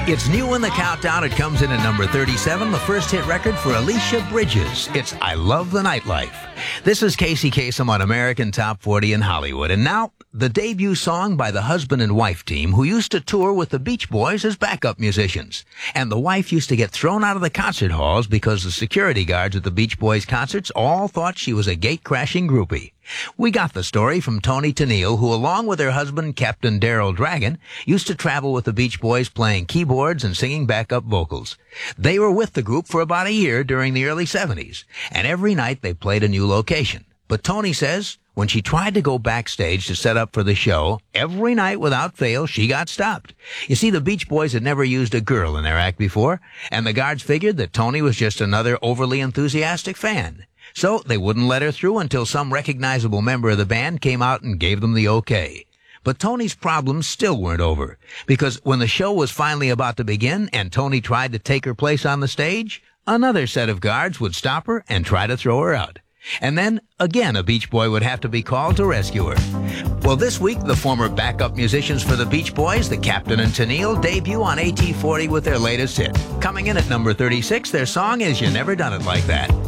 It's new in the countdown. It comes in at number 37, the first hit record for Alicia Bridges. It's I Love the Nightlife. This is Casey Kasem on American Top 40 in Hollywood. And now, the debut song by the husband and wife team who used to tour with the Beach Boys as backup musicians. And the wife used to get thrown out of the concert halls because the security guards at the Beach Boys concerts all thought she was a gate-crashing groupie. We got the story from Toni Tennille, who along with her husband, Captain Daryl Dragon, used to travel with the Beach Boys playing keyboards and singing backup vocals. They were with the group for about a year during the early 70s, and every night they played a new location. But Toni says when she tried to go backstage to set up for the show, every night without fail, she got stopped. You see, the Beach Boys had never used a girl in their act before, and the guards figured that Toni was just another overly enthusiastic fan. So they wouldn't let her through until some recognizable member of the band came out and gave them the okay. But Toni's problems still weren't over, because when the show was finally about to begin and Toni tried to take her place on the stage, another set of guards would stop her and try to throw her out. And then, again, a Beach Boy would have to be called to rescue her. Well, this week, the former backup musicians for the Beach Boys, the Captain and Tennille, debut on AT40 with their latest hit. Coming in at number 36, their song is You Never Done It Like That.